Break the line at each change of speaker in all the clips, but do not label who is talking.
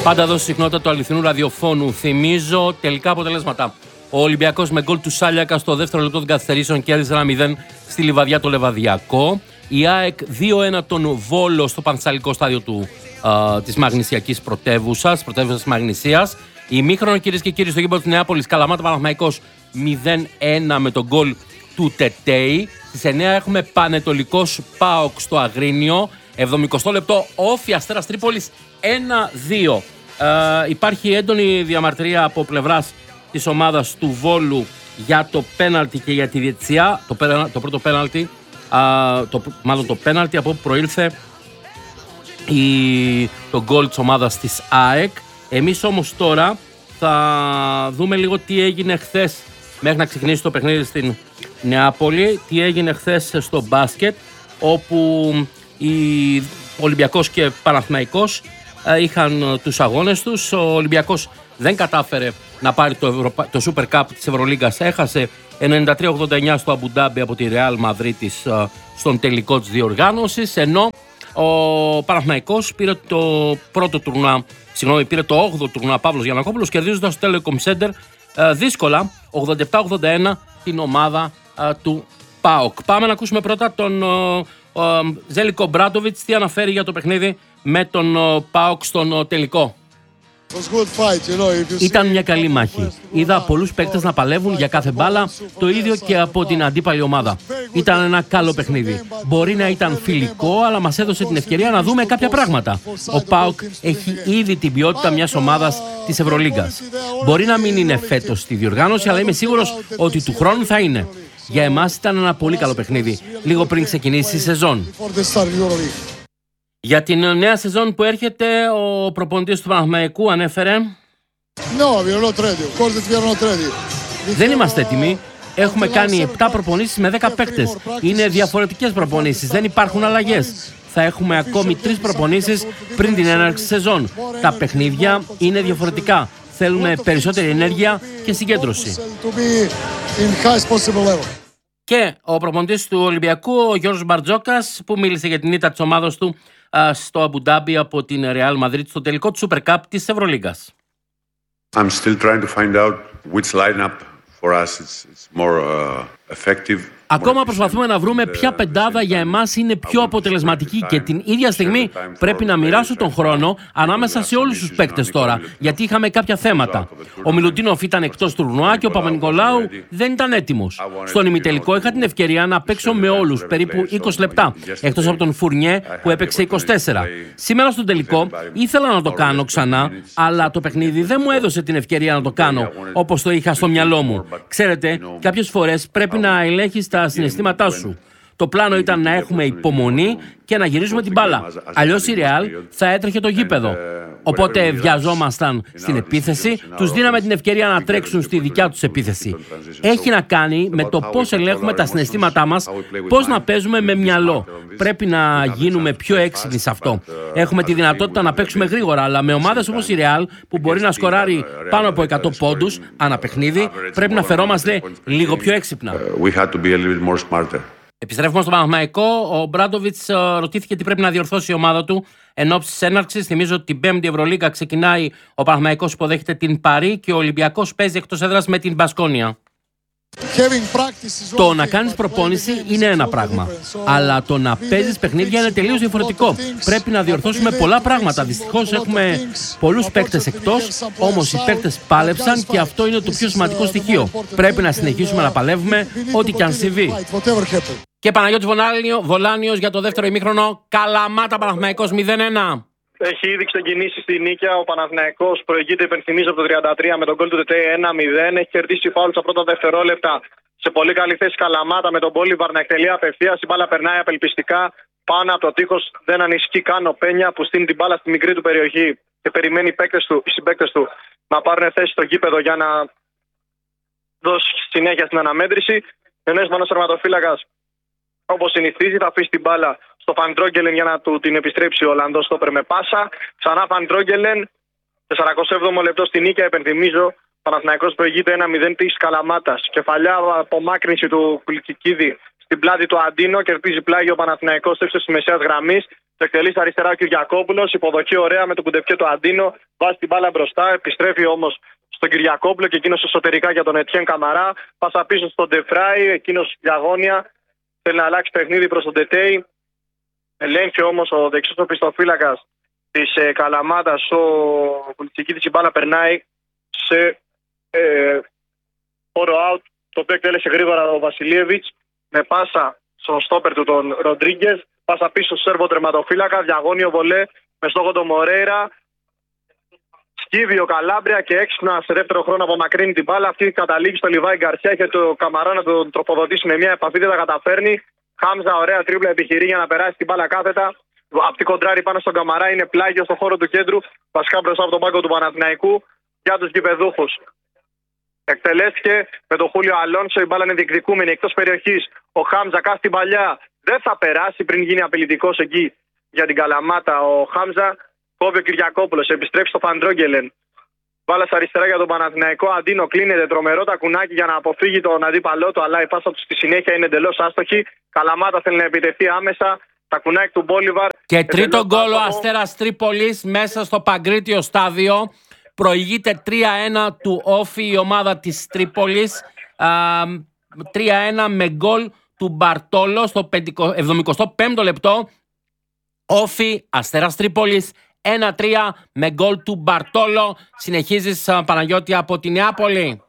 Πάντα εδώ στη συχνότητα του αληθινού ραδιοφώνου. Θυμίζω τελικά αποτελέσματα. Ο Ολυμπιακός με γκολ του Σάλιακα στο δεύτερο λεπτό των καθυστερήσεων κέρδισε 1-0 στη Λιβαδιά το Λεβαδιακό. Η ΑΕΚ 2-1 τον Βόλο στο Πανθεσσαλικό στάδιο της Μαγνησιακής πρωτεύουσας Μαγνησίας. Ημίχρονο, κυρίες και κύριοι, στο γήπεδο της Νεάπολης, Καλαμάτα Παναθηναϊκός 0-1 με τον γκολ του Τετέι. Στις 9 έχουμε Πανετολικός ΠΑΟΚ στο Αγρίνιο. 70 λεπτό, Όφη Αστέρας Τρίπολης 1-2. Υπάρχει έντονη διαμαρτυρία από πλευράς της ομάδας του Βόλου για το πέναλτι και για τη διαιτησία. Το πρώτο πέναλτι, το πέναλτι από όπου προήλθε το γκολ της ομάδας της ΑΕΚ. Εμείς όμως τώρα θα δούμε λίγο τι έγινε χθες μέχρι να ξεκινήσει το παιχνίδι στην Νεάπολη. Τι έγινε χθες στο μπάσκετ, όπου Ολυμπιακός και Παναθηναϊκός είχαν τους αγώνες τους. Ο Ολυμπιακός δεν κατάφερε να πάρει το Super Cup της Ευρωλίγκας. Έχασε 93-89 στο Αμπουντάμπι από τη Ρεάλ Μαδρίτης στον τελικό της διοργάνωσης, ενώ ο Παναθηναϊκός πήρε το 8ο τουρνουά Παύλος Γιαννακόπουλος, κερδίζοντας το Telecom Center δύσκολα 87-81 την ομάδα του ΠΑΟΚ. Πάμε να ακούσουμε πρώτα τον Ζέλικο Μπράντοβιτς τι αναφέρει για το παιχνίδι με τον ΠΑΟΚ στον τελικό. Ήταν μια καλή μάχη. Είδα πολλούς παίκτες να παλεύουν για κάθε μπάλα, το ίδιο και από την αντίπαλη ομάδα. Ήταν ένα καλό παιχνίδι. Μπορεί να ήταν φιλικό, αλλά μας έδωσε την ευκαιρία να δούμε κάποια πράγματα. Ο ΠΑΟΚ έχει ήδη την ποιότητα μιας ομάδας της Ευρωλίγκας. Μπορεί να μην είναι φέτος στη διοργάνωση, αλλά είμαι σίγουρος ότι του χρόνου θα είναι. Για εμάς ήταν ένα πολύ καλό παιχνίδι, λίγο πριν ξεκινήσει η σεζόν. Για την νέα σεζόν που έρχεται, ο προπονητής του Παναθηναϊκού ανέφερε: δεν είμαστε έτοιμοι. Έχουμε κάνει 7 προπονήσεις με 10 παίκτες. Είναι διαφορετικές προπονήσεις, δεν υπάρχουν αλλαγές. Θα έχουμε ακόμη 3 προπονήσεις πριν την έναρξη σεζόν. Τα παιχνίδια είναι διαφορετικά. Θέλουμε περισσότερη ενέργεια και συγκέντρωση. Και ο προπονητής του Ολυμπιακού, ο Γιώργος Μπαρτζόκας, που μίλησε για την ήττα της ομάδας του στο Αμπουντάμπι από την Ρεάλ Μαδρίτη στο τελικό του Super Cup της Ευρωλίγκας.
I'm still trying to find out which lineup for us is more effective.
Ακόμα προσπαθούμε να βρούμε ποια πεντάδα για εμάς είναι πιο αποτελεσματική και την ίδια στιγμή πρέπει να μοιράσω τον χρόνο ανάμεσα σε όλους τους παίκτες τώρα, γιατί είχαμε κάποια θέματα. Ο Μιλουτίνοφ ήταν εκτός τουρνουά και ο Παπα-Νικολάου δεν ήταν έτοιμος. Στον ημιτελικό είχα την ευκαιρία να παίξω με όλους, περίπου 20 λεπτά, εκτός από τον Φουρνιέ που έπαιξε 24. Σήμερα στον τελικό ήθελα να το κάνω ξανά, αλλά το παιχνίδι δεν μου έδωσε την ευκαιρία να το κάνω όπως το είχα στο μυαλό μου. Ξέρετε, κάποιες φορές πρέπει να ελέγχεις τα συναισθήματά σου. Το πλάνο ήταν να έχουμε υπομονή και να γυρίζουμε την μπάλα. Αλλιώς η Ρεάλ θα έτρεχε το γήπεδο. Οπότε βιαζόμασταν στην επίθεση, τους δίναμε την ευκαιρία να τρέξουν στη δικιά τους επίθεση. Έχει να κάνει με το πώς ελέγχουμε τα συναισθήματά μας, πώς να παίζουμε με μυαλό. Πρέπει να γίνουμε πιο έξυπνοι σε αυτό. Έχουμε τη δυνατότητα να παίξουμε γρήγορα, αλλά με ομάδες όπως η Ρεάλ, που μπορεί να σκοράρει πάνω από 100 πόντους ανά παιχνίδι, πρέπει να φερόμαστε λίγο πιο έξυπνα. Επιστρέφουμε στον Παναθηναϊκό. Ο Μπράντοβιτς ρωτήθηκε τι πρέπει να διορθώσει η ομάδα του εν ώψη της έναρξης. Θυμίζω ότι την 5η Ευρωλίγκα ξεκινάει, ο Παναθηναϊκός υποδέχεται την Παρί και ο Ολυμπιακός παίζει εκτός έδρας με την Μπασκόνια. Το να κάνεις προπόνηση είναι ένα πράγμα, αλλά το να παίζεις παιχνίδια είναι τελείως διαφορετικό. Πρέπει να διορθώσουμε πολλά πράγματα. Δυστυχώς έχουμε πολλούς παίκτες εκτός, όμως οι παίκτες πάλεψαν και αυτό είναι το πιο σημαντικό στοιχείο. Πρέπει να συνεχίσουμε να παλεύουμε ό,τι και αν συμβεί. Και Παναγιώτης Βολάνιος για το δεύτερο ημίχρονο. Καλαμάτα Παναθηναϊκός 0-1.
Έχει ήδη ξεκινήσει στη νίκαια. Ο Παναθηναϊκός προηγείται, υπενθυμίζω, από το 33 με τον γκολ του Τετέι 1-0. Έχει κερδίσει φάουλ στα πρώτα δευτερόλεπτα. Σε πολύ καλή θέση Καλαμάτα με τον Μπόλιβαρ να εκτελεί απευθείας. Η μπάλα περνάει απελπιστικά πάνω από το τείχος. Δεν ανησυχεί καν ο Πένια που στείνει την μπάλα στη μικρή του περιοχή και περιμένει οι συμπαίκτες του να πάρουν θέση στο γήπεδο για να δώσει συνέχεια στην αναμέτρηση. Ενώ ο τερματοφύλακας, όπως συνηθίζει, θα αφήσει την μπάλα στο Φαν Τρόγκελεν για να του την επιστρέψει ο Ολλανδός στόπερ με πάσα. Ξανά Φαν Τρόγκελεν, 47ο λεπτό στη νίκαια, υπενθυμίζω. Παναθηναϊκός προηγείται 1-0 της Καλαμάτας. Κεφαλιά απομάκρυνση του Κουλικικίδη στην πλάτη του Αντίνο. Κερδίζει πλάγιο ο Παναθηναϊκός ύψος της μεσαίας γραμμής. Το εκτελεί στα αριστερά ο Κυριακόπουλος. Υποδοχή ωραία με τον Κουντεφιέ το Αντίνο. Βάζει την μπάλα μπροστά. Επιστρέφει όμως στον Κυριακόπουλο και εκείνος εσωτερικά για τον Ετιέν Καμαρά. Πάσα πίσω στον Ντεφράι. Εκείνος διαγώνια. Θέλει να αλλάξει παιχνίδι προς τον Τετέι. Ελέγχει όμως ο δεξιός οπισθοφύλακας της Καλαμάτας. Ο Κουλτσικίδης, η μπάλα περνάει σε χώρο out. Το οποίο εκτέλεσε γρήγορα ο Βασιλίεβιτς με πάσα στον στόπερ του τον Ροντρίγκες. Πάσα πίσω στο Σέρβο τερματοφύλακα. Διαγώνιο βολέ με στόχο τον Μορέιρα. Σκύβει ο Καλάμπρια και έξυπνα σε δεύτερο χρόνο απομακρύνει την μπάλα. Αυτή καταλήγει στο Λιβάη Γκαρσία. Έχει το Καμαρά να τον τροφοδοτήσει με μια επαφή. Δεν τα καταφέρνει. Χάμζα, ωραία τρίπλα επιχειρεί για να περάσει την μπάλα κάθετα. Αυτή κοντράρει πάνω στον Καμαρά. Είναι πλάγιο στο χώρο του κέντρου. Βασικά μπροστά από τον πάγκο του Παναθηναϊκού για τους γηπεδούχους. Εκτελέστηκε με τον Χούλιο Αλόνσο. Η μπάλα είναι διεκδικούμενη εκτός περιοχής. Ο Χάμζα κάθει την παλιά. Δεν θα περάσει πριν γίνει απειλητικός εκεί για την Καλαμάτα. Ο Χάμζα κόβει ο Κυριακόπουλος. Επιστρέφει στο Φαντρόγγελεν. Μπάλα στα αριστερά για τον Παναθηναϊκό. Αντίνο κλείνεται τρομερό τακουνάκι για να αποφύγει τον αντίπαλό του. Αλλά η πάσα του στη συνέχεια είναι εντελώς άστοχη. Καλαμάτα θέλει να επιτεθεί άμεσα. Τακουνάκι του Μπόλιβαρ.
Και τρίτο γκολ ο Αστέρας Τρίπολης μέσα στο Παγκρίτιο στάδιο. Προηγείται 3-1 του Όφη η ομάδα της Τρίπολης. 3-1 με γκολ του Μπαρτόλο στο 75ο λεπτό. Όφη, Αστέρας Τρίπολης 1-3 με γκολ του Μπαρτόλο. Συνεχίζεις, Παναγιώτη, από τη Νεάπολη.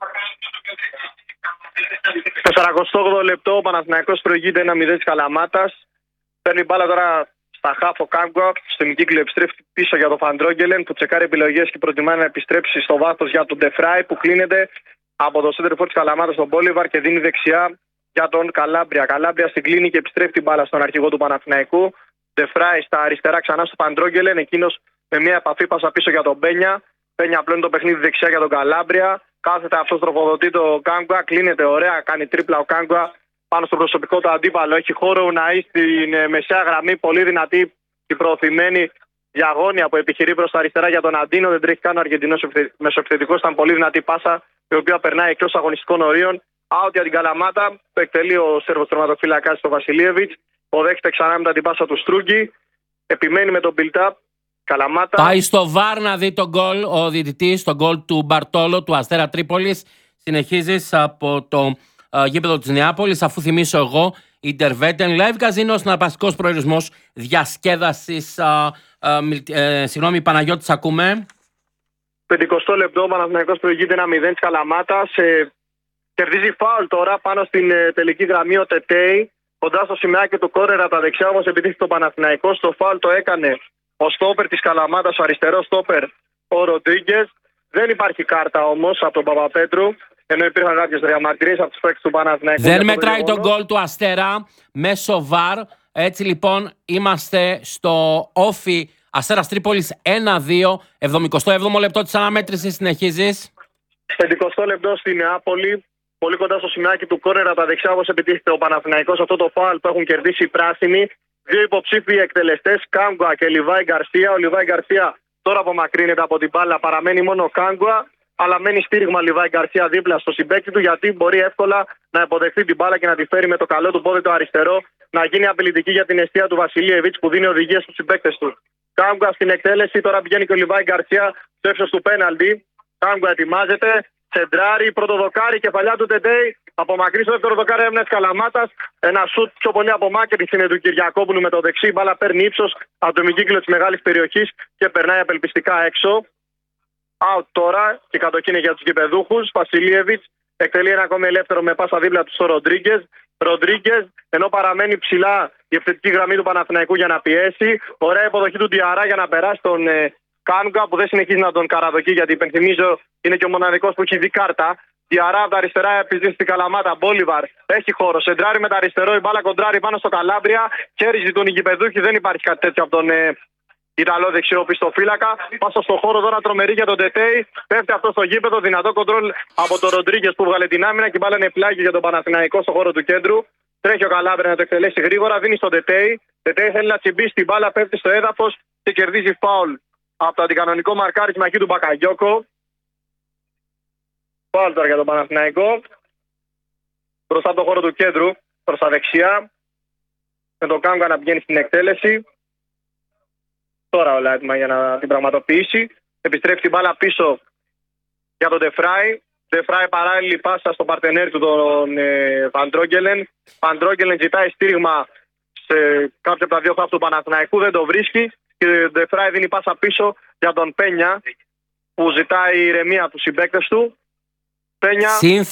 48 λεπτό, ο Παναθηναϊκός προηγείται 1-0 της Καλαμάτας. Παίρνει μπάλα τώρα στα χάφο Κάγκουα. Στο ημικύκλιο επιστρέφει πίσω για τον Φαντρόγγελεν που τσεκάρει επιλογές και προτιμάει να επιστρέψει στο βάθος για τον Ντεφράι που κλείνεται από το σέντερ φορ της Καλαμάτας στον Μπόλιβαρ και δίνει δεξιά για τον Καλάμπρια. Καλάμπρια στην κλίνη και επιστρέφει την μπάλα στον αρχηγό του Παναθηναϊκού. Ντεφράι στα αριστερά ξανά στο Φαντρόγγελεν. Εκείνος με μια επαφή πάσα πίσω για τον Μπένια. Μπένια απλώνει το παιχνίδι δεξιά για τον Καλάμπρια. Κάθεται αυτό τροφοδοτεί το Κάγκουα. Κλείνεται ωραία. Κάνει τρίπλα ο Κάγκουα πάνω στο προσωπικό του αντίπαλο. Έχει χώρο να είσαι στην μεσαία γραμμή. Πολύ δυνατή και προωθημένη διαγώνια που επιχειρεί προς τα αριστερά για τον Αντίνο. Δεν τρέχει καν ο Αργεντινός μεσοεπιθετικός. Ήταν πολύ δυνατή πάσα η οποία περνάει εκτός αγωνιστικών ορίων. Out για την Καλαμάτα. Το εκτελεί ο Σέρβος τερματοφύλακας στο Βασιλίεβιτς. Οδέχεται ξανά μετά την πάσα του Στρούγκη. Επιμένει με τον build-up. Καλαμάτα.
Πάει στο βαρ να δει τον γκολ ο διαιτητής, τον γκολ του Μπαρτόλο του Αστέρα Τρίπολης. Συνεχίζεις από το γήπεδο της Νεάπολης, αφού θυμίσω εγώ Interveten Live Casino, συναρπαστικός προορισμός διασκέδασης. Συγγνώμη, Παναγιώτης, ακούμε.
50 λεπτό, ο Παναθηναϊκός προηγείται 1-0 της Καλαμάτας. Κερδίζει φάουλ τώρα πάνω στην τελική γραμμή ο Τετέι. Κοντά στο σημαίακι του κόρνερ από τα δεξιά όμως επιτύχει το Παναθηναϊκό. Στο φάουλ το έκανε ο στόπερ της Καλαμάτας, ο αριστερός στόπερ ο Ροντρίγκες. Δεν υπάρχει κάρτα όμως από τον Παπαπέτρου. Ενώ υπήρχαν κάποιες διαμαρτυρίες από τους παίκτες του Παναθηναϊκού.
Δεν μετράει τον γκολ του Αστέρα μέσω βαρ. Έτσι λοιπόν είμαστε στο Όφη Αστέρας Τρίπολης 1-2. 77ο λεπτό της αναμέτρησης. Συνεχίζεις.
50 λεπτό στη Νεάπολη. Πολύ κοντά στο σημαίακι του κόρνερ από τα δεξιά όπως επιτύχεται ο Παναθηναϊκός. Αυτό το φάουλ που έχουν κερδίσει οι πράσινοι. Δύο υποψήφιοι εκτελεστές, Κάγκουα και Λιβάη Γκαρσία. Ο Λιβάη Γκαρσία τώρα απομακρύνεται από την μπάλα. Παραμένει μόνο ο Κάγκουα. Αλλά μένει στήριγμα Λιβάη Γκαρσία δίπλα στο συμπαίκτη του, γιατί μπορεί εύκολα να υποδεχθεί την μπάλα και να τη φέρει με το καλό του πόδι το αριστερό, να γίνει απειλητική για την αιστεία του Βασιλίεβιτς που δίνει οδηγίες στους συμπαίκτες του. Κάγκουα στην εκτέλεση, τώρα πηγαίνει και ο Λιβάη Γκαρσία στο ύψος του πέναλτι. Κάγκουα ετοιμάζεται, σεντράρει, πρώτο δοκάρι, κεφαλιά του Τεντέι. Απομακρύνει στο δεύτερο δοκάρι έμεινε της Καλαμάτας. Ένα σουτ πιο πολύ απομάκρυνση είναι του Κυριακόπουλου με το δεξί. Η μπάλα παίρνει ύψος από το ημικύκλιο της μεγάλης περιοχής και περνάει απελπιστικά έξω. Out τώρα και κατοχή είναι για τους γηπεδούχους. Βασιλίεβιτς εκτελεί ένα ακόμη ελεύθερο με πάσα δίπλα του στο Ροντρίγκες. Ροντρίγκες, ενώ παραμένει ψηλά η ευθετική γραμμή του Παναθηναϊκού για να πιέσει. Ωραία υποδοχή του Διαρά για να περάσει τον Κάγκουα που δεν συνεχίζει να τον καραδοκεί, γιατί υπενθυμίζω είναι και ο μοναδικός που έχει δει κάρτα. Διαρά από τα αριστερά επιζήσει στην Καλαμάτα. Μπόλιβαρ έχει χώρο. Σεντράρει με τα αριστερό. Η μπάλα κοντράρει πάνω στο Καλάμπρια. Χέρι ζητούν οι γηπεδούχοι. Δεν υπάρχει κάτι τέτοιο από τον Ιταλό δεξιό πιστοφύλακα. Πάσα στο χώρο τώρα τρομερή για τον Τετέι. Πέφτει αυτό στο γήπεδο. Δυνατό κοντρόλ από τον Ροντρίγκες που βγάλε την άμυνα και η μπάλα είναι πλάγι για τον Παναθηναϊκό στο χώρο του κέντρου. Τρέχει ο Καλάμπρια να το εκτελέσει γρήγορα. Δίνει στον Τετέι. Τετέι θέλει να τσιμπήσει την μπάλα. Πέφτει στο έδαφος και κερδίζει φάουλ από το αντικανονικό μαρκάρισμα εκεί του Μπακαγιόκο. Φάουλ τώρα για τον Παναθηναϊκό. Μπροστά από το χώρο του κέντρου, προς τα δεξιά. Με τον Κάγκουα να πηγαίνει στην εκτέλεση. τώρα όλα έτοιμα για να την πραγματοποιήσει. Επιστρέφει την μπάλα πίσω για τον Ντεφράι. Ντεφράι παράλληλη πάσα στον παρτενέρ του, τον Βαντρόγκελεν. Βαντρόγκελεν ζητάει στήριγμα σε κάποιο από τα δύο χάφ του Παναθηναϊκού, δεν το βρίσκει. Και ο Ντεφράι δίνει πάσα πίσω για τον Πένια, που ζητάει ηρεμία από τους συμπαίκτες του. Πένια,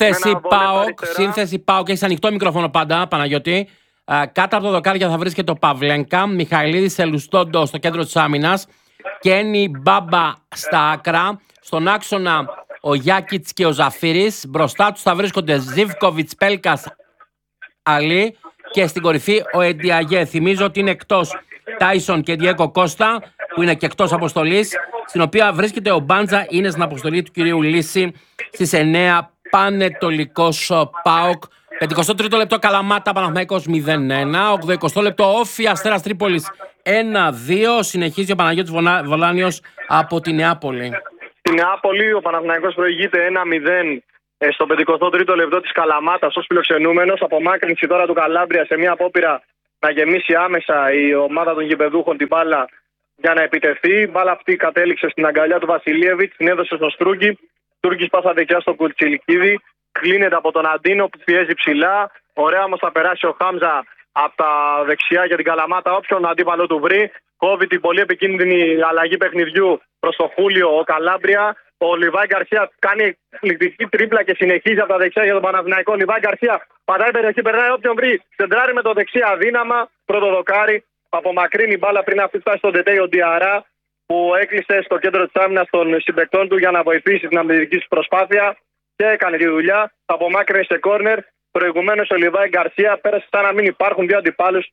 σύνθεση ΠΑΟΚ. Έχεις ανοιχτό μικρόφωνο πάντα, Παναγιώτη. Κάτω από το δοκάρια θα βρίσκεται ο Παυλένκα, Μιχαηλίδης Ελουστόντο στο κέντρο της άμυνας, Κένι Μπάμπα στα άκρα, στον άξονα ο Γιάκιτς και ο Ζαφύρης, μπροστά τους θα βρίσκονται Ζίβκοβιτς, Πέλκας, Αλή και στην κορυφή ο Εντιαγέ. Θυμίζω ότι είναι εκτός Τάισον και Διέκο Κώστα, που είναι και εκτός αποστολής, στην οποία βρίσκεται ο Μπάντζα, είναι στην αποστολή του κυρίου Λύση στις 9, Πανετολικός ΠΑΟΚ. 53ο λεπτό Καλαμάτα, Παναθηναϊκός 0-1. 80ο λεπτό Όφι, Αστέρας Τρίπολης 1-2. Συνεχίζει ο Παναγιώτης Βολάνιος από τη Νεάπολη.
Στη Νεάπολη ο Παναθηναϊκός προηγείται 1-0 στο 53ο λεπτό της Καλαμάτας ως φιλοξενούμενος. Απομάκρυνση τώρα του Καλάμπρια σε μια απόπειρα να γεμίσει άμεσα η ομάδα των γηπεδούχων την μπάλα για να επιτεθεί. Η μπάλα αυτή κατέληξε στην αγκαλιά του Βασιλίεβιτς, την έδωσε στο Στρούγκι. Στρούγκης πάσα δεξιά στον Κουτσιλικίδη. Κλείνεται από τον Αντίνο που πιέζει ψηλά. Ωραία όμως θα περάσει ο Χάμζα από τα δεξιά για την Καλαμάτα. Όποιον αντίπαλο του βρει. Κόβει την πολύ επικίνδυνη αλλαγή παιχνιδιού προς το Χούλιο ο Καλάμπρια. Ο Λιβάη Γκαρσία κάνει εκπληκτική τρίπλα και συνεχίζει από τα δεξιά για τον Παναθηναϊκό. Λιβάη Γκαρσία πατάει περιοχή, περνάει όποιον βρει. Σεντράρει με το δεξί αδύναμα. Πρώτο δοκάρι. Απομακρύνει μπάλα πριν να φτάσει στον Τετέι ο Ντιαρά, που έκλεισε στο κέντρο της άμυνας των συμπαικτών του για να βοηθήσει την αμυντική του προσπάθεια. Και έκανε τη δουλειά. Απομάκρυνε σε κόρνερ. Προηγουμένως ο Λιβάη Γκαρσία πέρασε σαν να μην υπάρχουν δύο αντιπάλους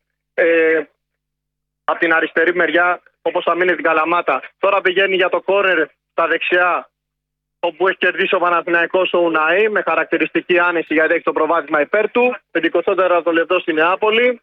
από την αριστερή μεριά, όπως θα μείνει την Καλαμάτα. Τώρα πηγαίνει για το κόρνερ στα δεξιά, όπου έχει κερδίσει ο Παναθηναϊκός ο Ουναή με χαρακτηριστική άνεση, γιατί έχει το προβάδισμα υπέρ του. 54ο λεπτό στη Νεάπολη.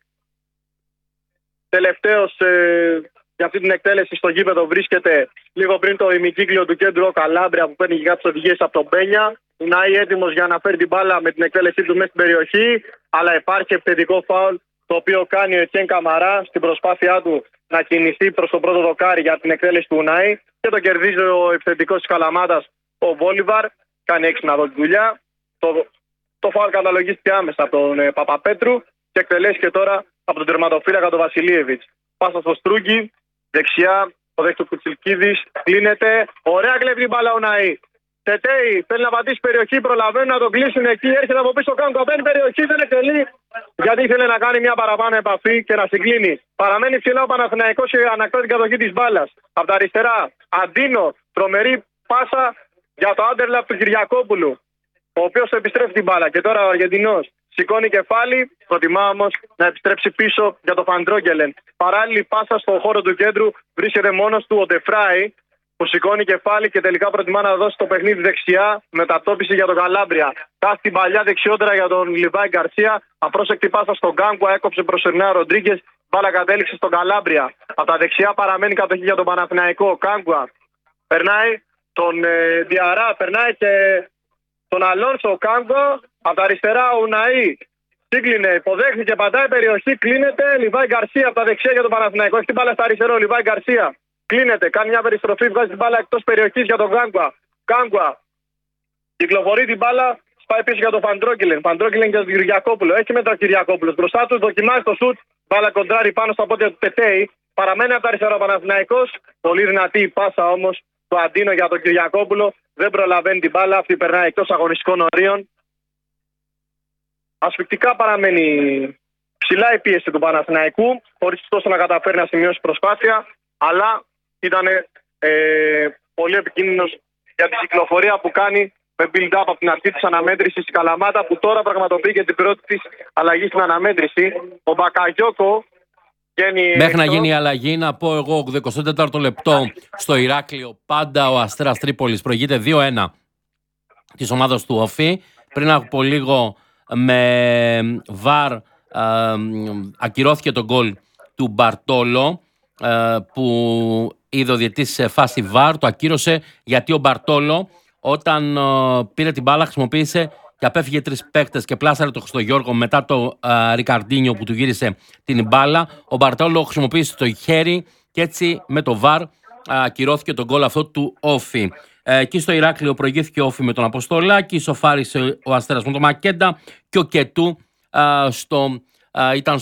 Τελευταίος για αυτή την εκτέλεση στο γήπεδο βρίσκεται λίγο πριν το ημικύκλιο του κέντρου ο Καλάμπρια, που παίρνει κάποιες οδηγίες από τον Πένια. Ουναή έτοιμος για να φέρει την μπάλα με την εκτέλεσή του μέσα στην περιοχή, αλλά υπάρχει επιθετικό φάουλ, το οποίο κάνει ο Ετιέν Καμαρά στην προσπάθειά του να κινηθεί προς το πρώτο δοκάρι για την εκτέλεση του Ουναή, και το κερδίζει ο επιθετικός της Καλαμάτας ο Βόλιβαρ. Κάνει έξυπνα εδώ τη δουλειά. Το φάουλ καταλογίστηκε άμεσα από τον Παπαπέτρου και εκτελέστηκε τώρα από τον τερματοφύλακα τον Βασιλίεβιτς. Πάσα στο Στρούγκι, δεξιά, ο δέκτος Κουτσιλκίδης, κλείνεται. Ωραία κλέβει την μπάλα ο Ναή. Τετέι, θέλει να πατήσει περιοχή, προλαβαίνουν να τον κλείσουν εκεί. Έρχεται από πίσω, κάνουν κομπαίνει περιοχή, δεν εκτελεί. Γιατί ήθελε να κάνει μια παραπάνω επαφή και να συγκλίνει. Παραμένει ψηλά ο Παναθηναϊκός και ανακτά την κατοχή της μπάλας. Από τα αριστερά, Αντίνο, τρομερή πάσα για το άντερλαπ του Κυριακόπουλου, ο οποίος επιστρέφει την μπάλα. Και τώρα ο Αργεντινός σηκώνει κεφάλι, προτιμά όμως να επιστρέψει πίσω για το Βαντρόγκελεν. Παράλληλη πάσα στον χώρο του κέντρου βρίσκεται μόνος του ο Ντεφράι, που σηκώνει κεφάλι και τελικά προτιμά να δώσει το παιχνίδι δεξιά, μετατόπιση για τον Καλάμπρια. Τάσει την παλιά δεξιότερα για τον Λιβάη Γκαρσία. Απρόσεκτη πάσα στον Γκάνκουα, έκοψε προς Ερνέα Ροντρίγκες. Μπάλα κατέληξε στον Καλάμπρια. Από τα δεξιά παραμένει κατοχή για τον Παναθηναϊκό. Γκάνκουα περνάει τον Διαρά, περνάει και τον Αλόνσο. Γκάνκουα από τα αριστερά ο Ουναή. Σύγκλινε, υποδέχθηκε, πατάει περιοχή, κλείνεται. Λιβάη Γκαρσία από τα δεξιά για τον Παναθηναϊκό. Έχει την μπάλα στα αριστερό, Λιβάη Γκαρσία. Κλείνεται, κάνει μια περιστροφή, βγάζει την μπάλα εκτός περιοχής για τον Γκάνκουα. Γκάνκουα κυκλοφορεί την μπάλα, σπάει πίσω για τον Βαντρόγκελεν. Βαντρόγκελεν για τον Κυριακόπουλο. Έχει μετά ο Κυριακόπουλος. Μπροστά του δοκιμάζει το σουτ. Μπάλα κοντράρει πάνω στα πόδια του Τετέι. Παραμένει από τα αριστερά ο Παναθηναϊκός. Πολύ δυνατή η πάσα όμως του Αντίνο για τον Κυριακόπουλο. Δεν προλαβαίνει την μπάλα. Αυτή περνάει εκτός αγωνιστικών ορίων. Ασφυκτικά παραμένει ψηλά η πίεση του Παναθηναϊκού, χωρίς τόσο να καταφέρει να σημειώσει προσπάθεια. Αλλά ήταν πολύ επικίνδυνος για την κυκλοφορία που κάνει με build-up από την αρχή της αναμέτρησης στην Καλαμάτα, που τώρα πραγματοποιεί και την πρώτη της αλλαγή στην αναμέτρηση. Ο Μπακαγιώκο βγαίνει.
Μέχρι να γίνει η αλλαγή, να πω εγώ 24ο λεπτό στο Ηράκλειο. Πάντα ο Αστέρας Τρίπολης προηγείται 2-1 της ομάδας του Όφι. Πριν από λίγο με βαρ ακυρώθηκε το γκολ του Μπαρτόλο, που είδε ο διαιτητής σε φάση βαρ, το ακύρωσε γιατί ο Μπαρτόλο όταν πήρε την μπάλα χρησιμοποίησε και απέφυγε 3 παίκτες και πλάσαρε το Χριστογιώργο μετά το Ρικαρντίνιο που του γύρισε την μπάλα. Ο Μπαρτόλο χρησιμοποίησε το χέρι και έτσι με το VAR ακυρώθηκε τον γκολ αυτό του Όφη. Εκεί στο Ηράκλειο προηγήθηκε ο Όφη με τον Αποστολάκη, ισοφάρισε ο Αστέρας με τον Μακέντα και ο Κετού ήταν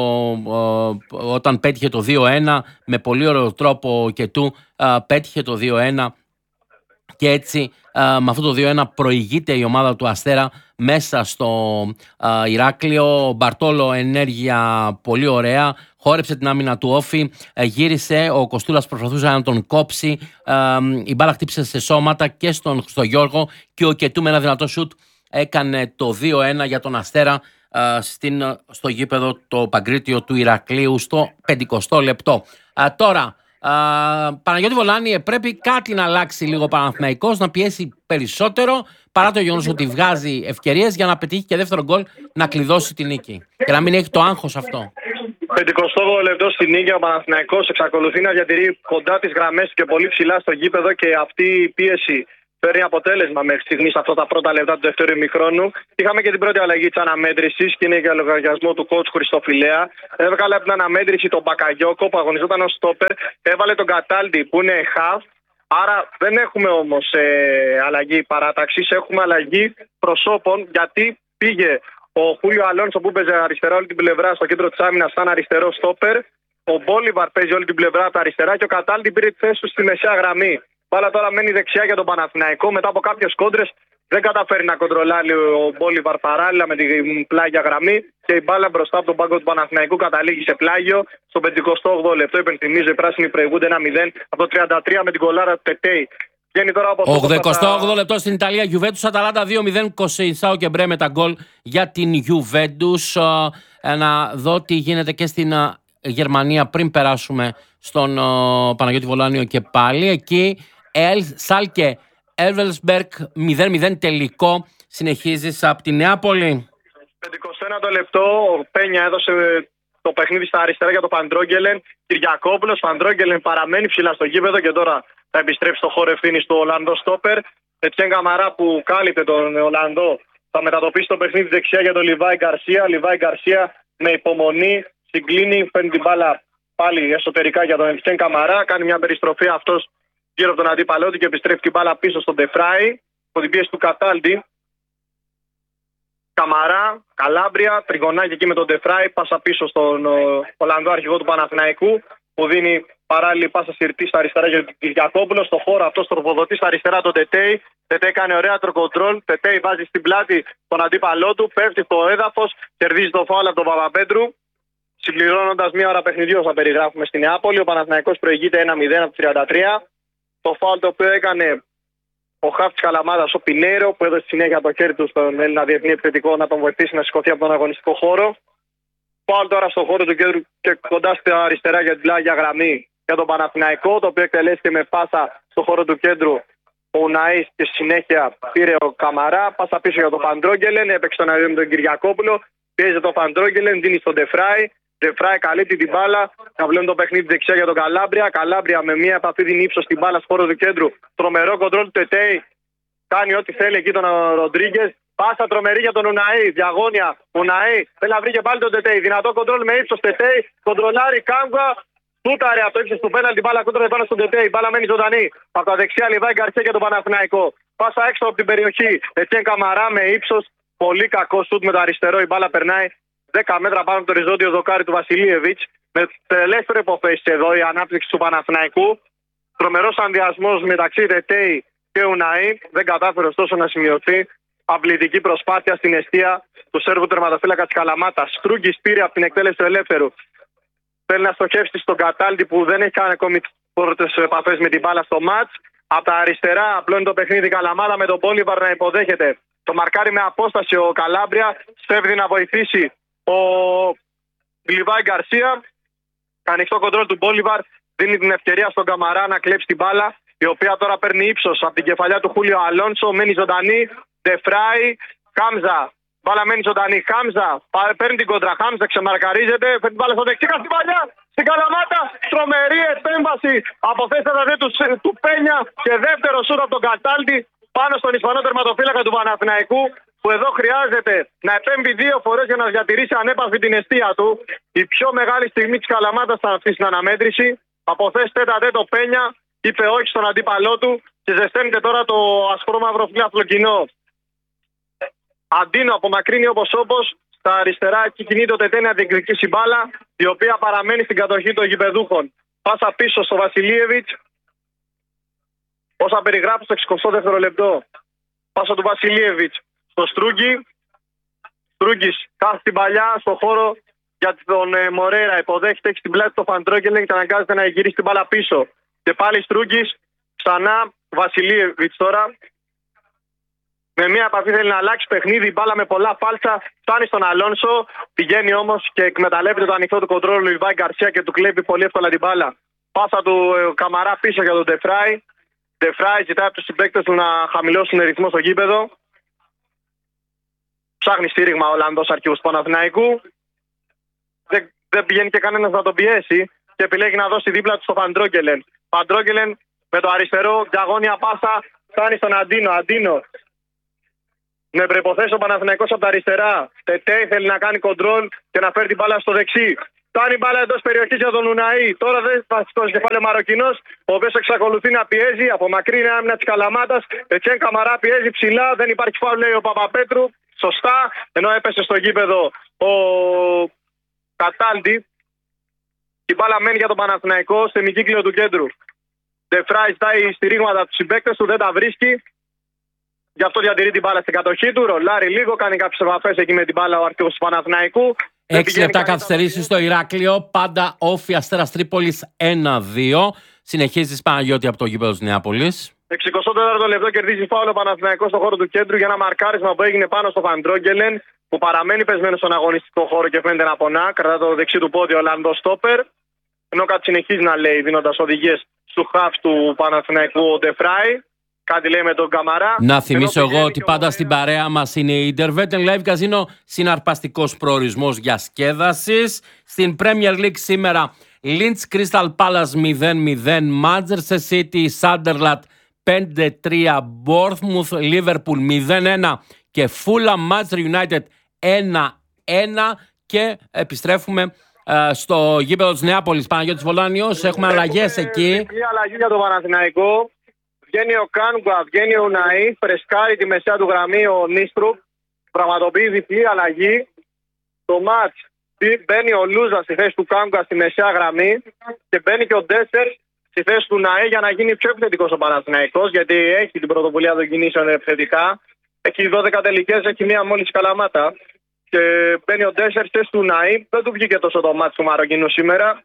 όταν πέτυχε το 2-1 με πολύ ωραίο τρόπο ο Κετού πέτυχε το 2-1 και έτσι με αυτό το 2-1 προηγείται η ομάδα του Αστέρα μέσα στο Ηράκλειο. Ο Μπαρτόλο ενέργεια πολύ ωραία, χόρεψε την άμυνα του Όφη, γύρισε, ο Κοστούλας προσπαθούσε να τον κόψει, η μπάλα χτύπησε σε σώματα και στον Γιώργο και ο Κετού με ένα δυνατό σουτ έκανε το 2-1 για τον Αστέρα στο γήπεδο το Παγκρίτιο του Ηρακλείου στο 50 λεπτό. Τώρα Παναγιώτη Βολάνη, πρέπει κάτι να αλλάξει λίγο ο Παναθηναϊκός, να πιέσει περισσότερο παρά το γεγονός ότι βγάζει ευκαιρίες για να πετύχει και δεύτερο γκολ να κλειδώσει τη νίκη και να μην έχει το άγχος αυτό.
58 λεπτό στη νίκη, ο Παναθηναϊκός εξακολουθεί να διατηρεί κοντά τις γραμμές και πολύ ψηλά στο γήπεδο και αυτή η πίεση φέρνει αποτέλεσμα μέχρι στιγμής αυτά τα πρώτα λεπτά του δεύτερου ημιχρόνου. Είχαμε και την πρώτη αλλαγή της αναμέτρησης και είναι για λογαριασμό του coach Χριστοφιλέα. Έβγαλε από την αναμέτρηση τον Μπακαγιώκο που αγωνιζόταν ως στόπερ. Έβαλε τον Καταλdi που είναι half. Άρα δεν έχουμε όμως αλλαγή παράταξης, έχουμε αλλαγή προσώπων γιατί πήγε ο Χούλιο Αλόνσο που παίζει αριστερά όλη την πλευρά στο κέντρο της άμυνας σαν αριστερό στόπερ. Ο Μπόλιβαρ παίζει όλη την πλευρά από τα αριστερά και ο Καταλdi πήρε τη θέση του στη μεσαία γραμμή. Μπάλα τώρα μένει δεξιά για τον Παναθηναϊκό. Μετά από κάποιες κόντρες δεν καταφέρει να κοντρολάρει ο Μπόλιβαρ παράλληλα με την πλάγια γραμμή και η μπάλα μπροστά από τον πάγκο του Παναθηναϊκού καταλήγει σε πλάγιο. Στο 58 λεπτό, υπενθυμίζω, οι πράσινοι προηγούνται 1-0 από το 33 με την κολάρα του Τετέι.
88 λεπτό στην Ιταλία, Γιουβέντους Αταλάντα 2-0, Κοσεϊσάο και Μπρέ με τα γκολ για την Γιουβέντους. Να δω τι γίνεται και στην Γερμανία πριν περάσουμε στον Παναγιώτη Βολάνιο και πάλι. Εκεί Σάλκε Εύελσμπεργκ 0-0 τελικό. Συνεχίζεις από τη Νεάπολη.
51 λεπτό, ο Πένια έδωσε το παιχνίδι στα αριστερά για τον Φαντρόγγελεν. Κυριακόπουλος, Φαντρόγγελεν παραμένει ψηλά στο γήπεδο και τώρα θα επιστρέψει στο χώρο ευθύνης του Ολλανδό στόπερ. Ετιέν Καμαρά που κάλυπτε τον Ολλανδό θα μετατοπίσει το παιχνίδι δεξιά για τον Λιβάη Γκαρσία. Λιβάη Γκαρσία με υπομονή συγκλίνει, παίρνει την μπάλα πάλι εσωτερικά για τον Ετιέν Καμαρά. Κάνει μια περιστροφή αυτός γύρω από τον αντίπαλό του και επιστρέφει την μπάλα πίσω στον Ντεφράι. Από την πίεση του Καταλdi. Καμαρά, Καλάμπρια, τριγωνάκι εκεί με τον Ντεφράι. Πάσα πίσω στον Ολλανδό αρχηγό του Παναθηναϊκού που δίνει παράλληλη πάσα συρτή στα αριστερά για τον Κυριακόπουλο. Στο χώρο αυτό τροφοδοτεί στα αριστερά τον Τετέι. Τετέι κάνει ωραία τροκοντρόλ. Τετέι βάζει στην πλάτη τον αντίπαλό του. Πέφτει στο έδαφος. Κερδίζει το φάουλ από τον Παπαπέτρου. Συμπληρώνοντας μία ώρα παιχνιδιού, θα περιγράφουμε στη Νεάπολη. Ο Παναθηναϊκός προηγείται 1-0 από το 33. Το φάουλ το οποίο έκανε ο χαφ της Καλαμάδας, ο Πινέιρο, που έδωσε συνέχεια το χέρι του στον Έλληνα διεθνή επιθετικό να τον βοηθήσει να σηκωθεί από τον αγωνιστικό χώρο. Φάουλ τώρα στο χώρο του κέντρου και κοντά στα αριστερά για την πλάγια γραμμή για τον Παναθηναϊκό, το οποίο εκτελέστηκε με πάσα στο χώρο του κέντρου ο Ναΐς και στη συνέχεια πήρε ο Καμαρά. Πάσα πίσω για τον Φαντρόγγελεν, έπαιξε τον αριό με τον Κυριακόπουλο. Πιέζει τον Φαντρόγγελεν, δίνει στον Ντεφράι. Ντεφράι καλύπτει την μπάλα. Να βλέπουμε το παιχνίδι δεξιά για τον Καλάμπρια. Καλάμπρια με μία επαφή δίνει ύψος στην μπάλα στο χώρο του κέντρου. Τρομερό κοντρόλ του Τετέι. Κάνει ό,τι θέλει εκεί τον Ροντρίγκες. Πάσα τρομερή για τον Ουναή. Διαγώνια. Ουναή θέλει να βρει και πάλι τον Τετέι. Δυνατό κοντρόλ με ύψος Τετέι. Κοντρολάρει Κάγκουα. Τούταρε από το ύψος του πέναλτι. Μπάλα κόντρολ πάνω στον Τετέι. Μπάλα μένει ζωντανή. Από τα δεξιά Λιβάη Γκαρσία για τον Παναθηναϊκό. Πάσα έξω από την περιοχή. Ετιέν Καμαρά με ύψος. Πολύ κακό σουτ με το αριστερό. Η μπάλα περνάει 10 μέτρα πάνω από το οριζόντιο δοκάρι του Βασιλίεβιτς. Με τελέστερο υποφέση εδώ η ανάπτυξη του Παναθηναϊκού. Τρομερός ανδιασμός μεταξύ Τετέι και Ουναή. Δεν κατάφερε ωστόσο να σημειωθεί. Απλητική προσπάθεια στην εστία του Σέρβου τερματοφύλακα της Καλαμάτας. Στρούγκης πήρε από την εκτέλεση του ελεύθερου. Θέλει να στοχεύσει στον Καταλdi που δεν έχει κάνει ακόμη πρώτες επαφές με την μπάλα στο μάτς. Από τα αριστερά απλώνει το παιχνίδι Καλαμάτα με τον Μπόλιβαρ να υποδέχεται. Το μαρκάρει με απόσταση ο Καλάμπρια. Στέφδει να βοηθήσει ο Λιβάη Γκαρσία. Ανοιχτό κοντρόλ του Μπόλιβαρ. Δίνει την ευκαιρία στον Καμαρά να κλέψει την μπάλα. Η οποία τώρα παίρνει ύψος από την κεφαλιά του Χούλιο Αλόνσο. Μένει ζωντανή. Ντεφράι. Χάμζα. Μπάλα μένει ζωντανή. Χάμζα. Παίρνει την κόντρα. Χάμζα ξεμαρκαρίζεται. Παίρνει την μπάλα στο δεξί. Στην παλιά. Στην Καλαμάτα. Τρομερή επέμβαση από θέση του Πένια. Και δεύτερο σούτ από τον Καταλdi πάνω στον Ισπανό τερματοφύλακα του Παναθηναϊκού. Που εδώ χρειάζεται να επέμβει 2 φορές για να διατηρήσει ανέπαφη την εστία του. Η πιο μεγάλη στιγμή της Καλαμάτας θα αυτή στην αναμέτρηση. Από θέση τέταρτο Πένια είπε όχι στον αντίπαλό του και ζεσταίνεται τώρα το ασπρόμαυρο φιλάθλο κοινό. Αντίνο απομακρύνει όπως στα αριστερά εκεί κινείται ο Τετέ να διεκδικήσει μπάλα, η οποία παραμένει στην κατοχή των γηπεδούχων. Πάσα πίσω στο Βασιλίεβιτς, όσα περιγράφει στο 62ο λεπτό. Πάσα του Βασιλίεβιτς στο Στρούγκη. Στρούγκης κάθεται την παλιά στο χώρο για τον Μορέρα. Υποδέχεται, έχει στην πλάτη το Φαντρόγκελεν και αναγκάζεται να γυρίσει την μπάλα πίσω. Και πάλι Στρούγκης, ξανά Βασιλίεβιτς τώρα. Με μια επαφή θέλει να αλλάξει παιχνίδι, μπάλα με πολλά φάλτσα. Φτάνει στον Αλόνσο, πηγαίνει όμως και εκμεταλλεύεται το ανοιχτό του κοντρόλ του Ιβάη Γκαρσία και του κλέβει πολύ εύκολα την μπάλα. Πάσα του Καμαρά πίσω για τον Ντεφράι. Ντεφράι ζητάει από τους συμπαίκτες του να χαμηλώσουν ρυθμό στο γήπεδο. Ψάχνει στήριγμα ο Ολλανδός αρχηγός του Παναθηναϊκού. Δεν πηγαίνει και κανένας να τον πιέσει και επιλέγει να δώσει δίπλα του στο Φαντρόγκελεν. Φαντρόγκελεν με το αριστερό, διαγώνια πάσα, φτάνει στον Αντίνο. Αντίνο. Με προϋποθέσει ο Παναθηναϊκός από τα αριστερά. Τετέ θέλει να κάνει κοντρόλ και να φέρει την μπάλα στο δεξί. Φτάνει μπάλα εντός περιοχής για τον Ουναή. Τώρα δεν θα σηκώσει κεφάλι Μαροκινός, ο οποίος εξακολουθεί να πιέζει. Απομακρύνει άμυνα της Καλαμάτας. Ετσέν Καμαρά πιέζει ψηλά. Δεν υπάρχει φάουλ, λέει ο Παπαπέτρου. Σωστά. Ενώ έπεσε στο γήπεδο ο Κατάλτη. Η μπάλα μένει για τον Παναθηναϊκό στο ημικύκλιο του κέντρου. Ντεφράι ζητάει στηρίγματα από τους συμπαίκτες του, δεν τα βρίσκει. Γι' αυτό διατηρεί την μπάλα στην κατοχή του. Ρολάρει λίγο, κάνει κάποιες επαφές εκεί με την μπάλα ο αρχηγός του Παναθηναϊκού.
6 λεπτά καθυστερήσεις στο Ηράκλειο. Πάντα Όφη Αστέρας Τρίπολης 1-2. Συνεχίζει Παναγιώτη από το γήπεδο της Νεάπολης.
64ο λεπτό κερδίζει φάουλ ο Παναθηναϊκός στο χώρο του κέντρου για ένα μαρκάρισμα που έγινε πάνω στο Φαντρόγκελεν, που παραμένει πεσμένο στον αγωνιστικό χώρο και φαίνεται να πονά. Κρατά το δεξί του πόδι ο Ολλανδός στόπερ. Ενώ κάτι συνεχίζει να λέει δίνοντας οδηγίες στου χαφ του Παναθηναϊκού ο Ντεφράι. Κάτι λέει με τον Καμαρά.
Να θυμίσω εγώ ότι πάντα στην παρέα μας είναι η Intervetten Live Casino, συναρπαστικός προορισμός για σκέδασης. Στην Premier League σήμερα Leeds Crystal Palace 0-0, Manchester City Sunderland 5-3, Bournemouth Liverpool 0-1 και Fulham Manchester United 1-1. Και επιστρέφουμε στο γήπεδο της Νεάπολης. Παναγιώτης Βολάνιος, έχουμε αλλαγές εκεί.
Μια αλλαγή για τον Παναθηναϊκό. Βγαίνει ο Κάνγκουα, βγαίνει ο Ναΐ, φρεσκάρει τη μεσαία του γραμμή ο Νίστρουπ, πραγματοποιεί διπλή αλλαγή. Το μάτς μπαίνει ο Λούζα στη θέση του Κάνγκουα στη μεσαία γραμμή και μπαίνει και ο Ντέσσερ στη θέση του Ναΐ για να γίνει πιο επιθετικός ο Παναθηναϊκός, γιατί έχει την πρωτοβουλία των κινήσεων επιθετικά. Έχει 12 τελικές, έχει μία μόλις Καλαμάτα. Και μπαίνει ο Ντέσσερ στη θέση του Ναΐ. Δεν του βγήκε τόσο το μάτς του Μαροκινού σήμερα.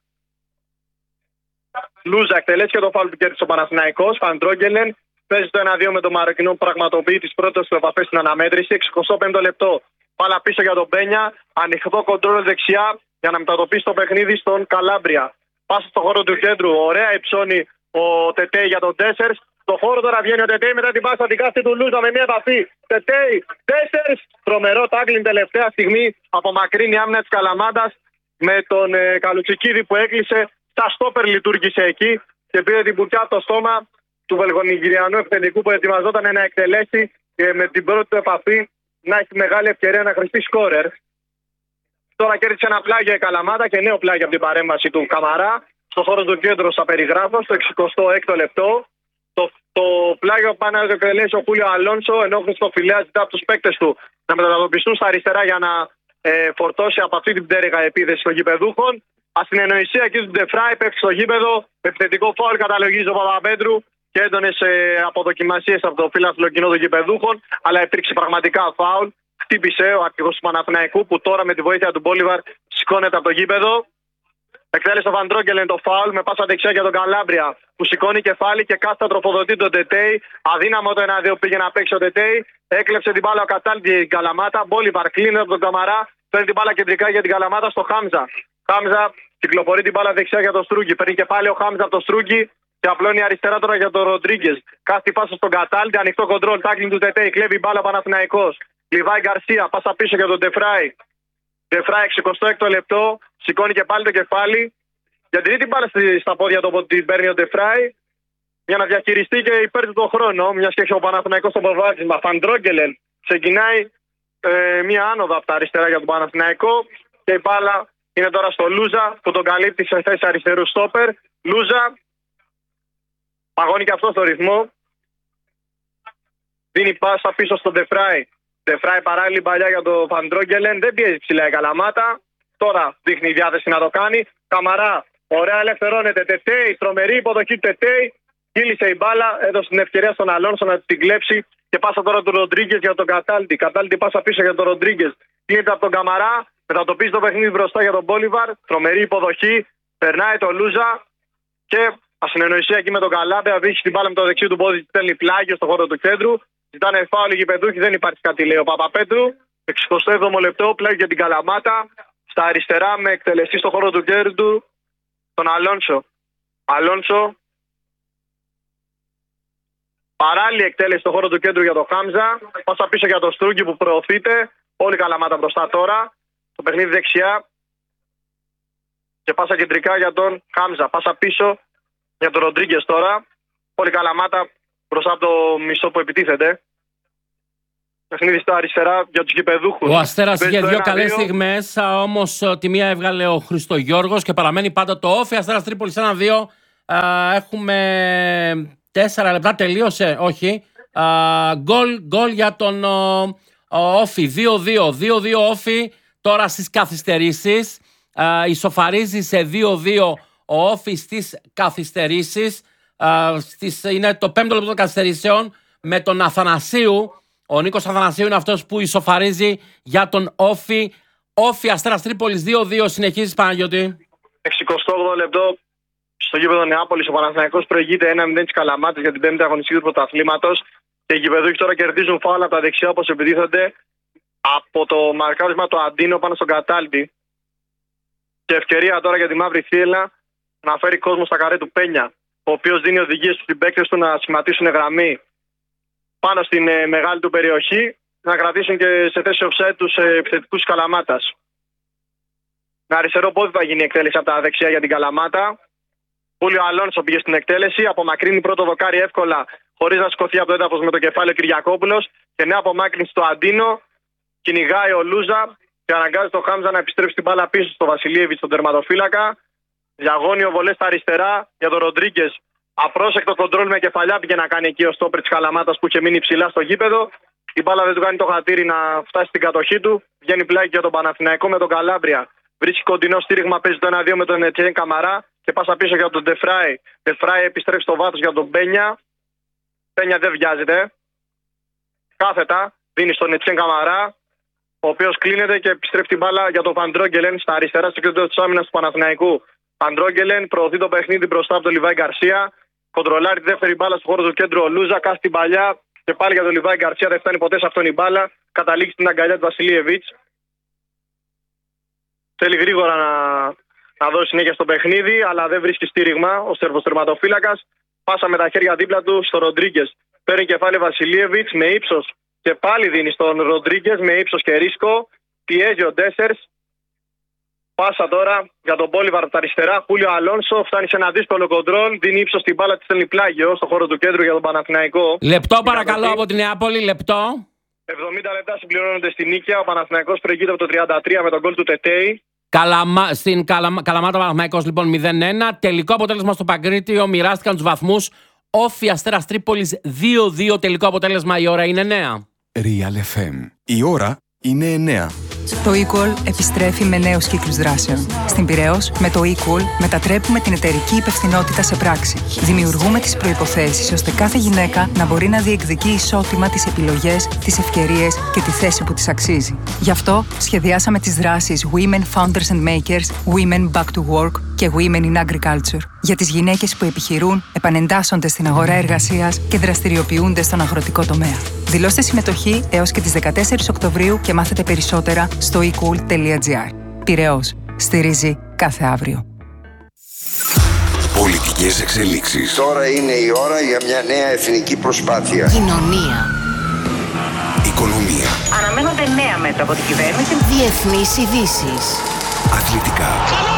Λούζα εκτελέσει και το φάουλ που κέρδισε ο Παναθηναϊκός. Φαντρόγκελεν παίζει το 1-2 με τον Μαροκινό που πραγματοποιεί τις πρώτες του επαφές στην αναμέτρηση. 65ο λεπτό. Πάλα πίσω για τον Πένια. Ανοιχτό κοντρόλ δεξιά για να μετατοπίσει το παιχνίδι στον Καλάμπρια. Πάσα στο χώρο του κέντρου. Ωραία υψώνει ο Τετέ για τον Τέσσερ. Στο χώρο τώρα βγαίνει ο Τετέ μετά την πάσα την κάθεται του Λούζα με μια επαφή. Τετέ, Τέσσερ. Τρομερό τάκλιν τελευταία στιγμή. Απομακρύνει άμυνα της Καλαμάτας με τον Καλουτσικίδη που έκλεισε. Τα στόπερ λειτουργήσε εκεί και πήρε την πουρκιά από το στόμα του Βελγονιγηριανού επιθετικού που ετοιμαζόταν να εκτελέσει και με την πρώτη του επαφή να έχει μεγάλη ευκαιρία να χρηστεί σκόρερ. Τώρα κέρδισε ένα πλάγιο η Καλαμάτα και νέο πλάγιο από την παρέμβαση του Καμαρά. Στο χώρο του κέντρου θα περιγράφω, στο 66ο λεπτό. Το πλάγιο πάνε να το εκτελέσει ο Χούλιο Αλόνσο, ενώ ο Χριστοφιλέα ζητά από τους παίκτες του να μετατοπιστούν στα αριστερά για να φορτώσει από αυτή την πτέρυγα επίθεση των γηπεδούχων. Ασυνεννοησία εκεί του Ντεφράι, πέφτει στο γήπεδο. Επιθετικό φάουλ καταλογίζει ο Παπαπέτρου και έντονες αποδοκιμασίες από το φύλαθλο κοινό των γηπεδούχων. Αλλά υπήρξε πραγματικά φάουλ. Χτύπησε ο αρχηγός του Παναθηναϊκού που τώρα με τη βοήθεια του Μπόλιβαρ σηκώνεται από το γήπεδο. Εκτέλεσε ο Βαντρόγκελεν το φάουλ με πάσα δεξιά για τον Καλάμπρια που σηκώνει κεφάλι και κάθετα τροφοδοτεί τον Τετέι. Αδύναμο το 1-2 πήγε να παίξει ο Τετέι. Έκλεψε την μπάλα ο Κατάλτη την Καλαμάτα. Μπόλιβαρ κλείνει από τον Καμαρά. Παίρνει την μπάλα κεντρικά για την Καλαμάτα στο Χάμζα. Χάμζα κυκλοφορεί την μπάλα δεξιά για τον Στρούγκη. Παίρνει και πάλι ο Χάμζα από τον Στρούγκη και απλώνει αριστερά τώρα για τον Ροντρίγκες. Κάθει πάσα στον Κατάλτη. Ανοιχτό κοντρόλ. Τάκλιν του Τετέι. Κλέβει μπάλα Παναθηναϊκός. Λιβάη Γκαρσία. Πάσα πίσω για τον Ντεφράι. Ντεφράι 66ο λεπτό. Σηκώνει και πάλι το κεφάλι. Γιατί την μπάλα στα πόδια του από την παίρνει ο Ντεφράι για να διαχειριστεί και υπέρ του τον χρόνο. Μια και έχει ο Παναθηναϊκός στο προβάδισμα. Φαντρόγκελεν ξεκινάει μία άνοδο από τα αριστερά για τον Παναθηναϊκό και η μπάλα Είναι τώρα στο Λούζα που τον καλύπτει σε θέση αριστερού στόπερ. Λούζα. Παγώνει και αυτό στο ρυθμό. Δίνει πάσα πίσω στον Ντεφράι. Ντεφράι παράλληλη παλιά για τον Φαντρόγκελεν. Δεν πιέζει ψηλά η Καλαμάτα. Τώρα δείχνει η διάθεση να το κάνει. Καμαρά. Ωραία, ελευθερώνεται. Τετέι. Τρομερή υποδοχή του Τετέι. Κύλησε η μπάλα. Έδωσε την ευκαιρία στον Αλόνσο να την κλέψει. Και πάσα τώρα του Ροντρίγκες για τον Καταλτή. Καταλτή πάσα πίσω για τον Ροντρίγκες. Κλείνεται από τον Καμαρά. Μετατοπίζει το παιχνίδι μπροστά για τον Μπόλιβαρ. Τρομερή υποδοχή. Περνάει το Λούζα. Και ασυνεννοησία εκεί με τον Καλάμπρια. Βρίσκει την μπάλα με το δεξί του πόδι. Στέλνει πλάγιο στο χώρο του κέντρου. Ζητάνε φάουλ οι γηπεδούχοι. Δεν υπάρχει κάτι, λέει ο Παπαπέτρου. 67ο λεπτό. Πλάγιο για την Καλαμάτα. Στα αριστερά με εκτελεστή στο χώρο του κέντρου τον Αλόνσο. Αλόνσο. Παράλληλη εκτέλεση στο χώρο του κέντρου για τον Χάμζα. Πάσα πίσω για τον Στρούγκη που προωθείται. Όλη Καλαμάτα μπροστά τώρα. Το παιχνίδι δεξιά. Και πάσα κεντρικά για τον Χάμζα. Πάσα πίσω για τον Ροντρίγκες τώρα. Όλη Καλαμάτα μπροστά από το μισό που επιτίθεται. Παιχνίδι στα αριστερά για τους γηπεδούχους.
Ο Αστέρας είχε δύο καλές στιγμές, όμως τη μία έβγαλε ο Χριστογιώργος και παραμένει πάντα το όφι. Αστέρας Τρίπολης 1-2. Έχουμε 4 λεπτά, τελείωσε, όχι. Γκολ για τον όφι, 2-2. 2-2 όφι τώρα στις καθυστερήσεις. Ισοφαρίζει σε 2-2 ο όφι στις καθυστερήσεις. Είναι το 5ο λεπτό των καθυστερήσεων με τον Αθανασίου. Ο Νίκος Αθανασίου είναι αυτός που ισοφαρίζει για τον όφι. Όφι Αστέρας Τρίπολης 2-2. Συνεχίζεις, Παναγιώτη.
68 λεπτό στο γήπεδο Νεάπολης. Ο Παναθηναϊκός προηγείται 1-0 της Καλαμάτας για την 5η αγωνιστική του πρωταθλήματος. Και οι γηπεδούχοι τώρα κερδίζουν φάουλα από τα δεξιά όπως επιτίθενται από το μαρκάρισμα του Αντίνο πάνω στον Καταλτή. Και ευκαιρία τώρα για τη Μαύρη Θύελλα να φέρει κόσμο στα καρέ του Πένια, ο οποίος δίνει οδηγίες στους συμπαίκτες του να σχηματίσουν γραμμή πάνω στην μεγάλη του περιοχή, να κρατήσουν και σε θέση offside τους επιθετικούς Καλαμάτας. Με αριστερό πόδι θα γίνει η εκτέλεση από τα δεξιά για την Καλαμάτα. Πούλιο Αλόνσο πήγε στην εκτέλεση, απομακρύνει πρώτο δοκάρι εύκολα, χωρίς να σηκωθεί από το έδαφος με το κεφάλι ο Κυριακόπουλος. Και νέα απομάκρυνση στο Αντίνο. Κυνηγάει ο Λούζα και αναγκάζει τον Χάμζα να επιστρέψει την μπάλα πίσω στο Βασιλίεβιτς, τον τερματοφύλακα. Διαγώνιο βολέ στα αριστερά για τον Ροντρίγκες. Απρόσεκτο κοντρόλ με κεφαλιά πήγε να κάνει εκεί ο στόπερ της Καλαμάτας που είχε μείνει ψηλά στο γήπεδο. Η μπάλα δεν του κάνει το χατήρι να φτάσει στην κατοχή του. Βγαίνει πλάκι για τον Παναθηναϊκό με τον Καλάμπρια. Βρίσκει κοντινό στήριγμα, παίζει το 1-2 με τον Ετσιέν Καμαρά και πάσα πίσω για τον Ντεφράι. Ντεφράι επιστρέφει στο βάθος για τον Πένια. Πένια δεν βιάζεται. Κάθετα δίνει στον Ετσιέν Καμαρά, ο οποίος κλείνεται και επιστρέφει την μπάλα για τον Φαντρόγκελεν στα αριστερά στο κέντρο της άμυνας του Παναθηναϊκού. Φαντρόγκελεν προωθεί το παιχνίδι μπροστά από τον Λιβάη Γκαρσία. Κοντρολάρει τη δεύτερη μπάλα στο χώρο του κέντρου ο Λούζα. Κάθει την παλιά και πάλι για τον Λιβάη Γκαρσία. Δεν φτάνει ποτέ σε αυτόν η μπάλα. Καταλήγει στην αγκαλιά του Βασιλίεβιτς. Θέλει γρήγορα να δώσει συνέχεια στο παιχνίδι, αλλά δεν βρίσκει στήριγμα ο Σέρβος τερματοφύλακας. Πάσα με τα χέρια δίπλα του στο Ροντρίγκες. Παίρνει κεφάλι Βασιλίεβιτς με ύψος και πάλι δίνει στον Ροντρίγκες με ύψος και ρίσκο. Πιέζει ο Ντέσερς. Πάσα τώρα για τον Μπόλιβαρ από τα αριστερά. Χούλιο Αλόνσο φτάνει σε ένα δύσκολο κοντρόλ. Δίνει ύψος στην μπάλα, τη στέλνει πλάγιο στο χώρο του κέντρου για τον Παναθηναϊκό.
Λεπτό παρακαλώ από την Νεάπολη, λεπτό.
70 λεπτά συμπληρώνονται στη Νίκαια. Ο Παναθηναϊκός προηγείται από το 33 με τον γκολ του Τετέι.
Στην Καλαμάτα Παναθηναϊκός λοιπόν 0-1. Τελικό αποτέλεσμα στο Παγκρίτιο. Μοιράστηκαν τους βαθμούς. Όφι Αστέρας Τρίπολης 2-2. Τελικό αποτέλεσμα. Η ώρα είναι 9.
Real FM. Η ώρα είναι 9.
Το eQual επιστρέφει με νέους κύκλους δράσεων. Στην Πειραιώς, με το eQual μετατρέπουμε την εταιρική υπευθυνότητα σε πράξη. Δημιουργούμε τις προϋποθέσεις ώστε κάθε γυναίκα να μπορεί να διεκδικεί ισότιμα τις επιλογές, τις ευκαιρίες και τη θέση που της αξίζει. Γι' αυτό σχεδιάσαμε τις δράσεις Women Founders and Makers, Women Back to Work και Women in Agriculture. Για τις γυναίκες που επιχειρούν, επανεντάσσονται στην αγορά εργασίας και δραστηριοποιούνται στον αγροτικό τομέα. Δηλώστε συμμετοχή έως και τις 14 Οκτωβρίου και μάθετε περισσότερα στο ecool.gr. Πειραιώς. Στηρίζει κάθε αύριο.
Πολιτικές εξελίξεις.
Τώρα είναι η ώρα για μια νέα εθνική προσπάθεια.
Κοινωνία.
Οικονομία.
Αναμένονται νέα μέτρα από την κυβέρνηση. Διεθνείς ειδήσεις.
Αθλητικά.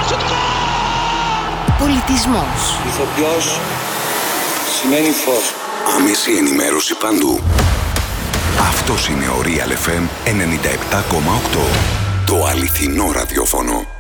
Πολιτισμός.
Ηθοποιός σημαίνει φως.
Άμεση ενημέρωση παντού. Αυτός είναι ο Real FM 97,8. Το αληθινό ραδιόφωνο.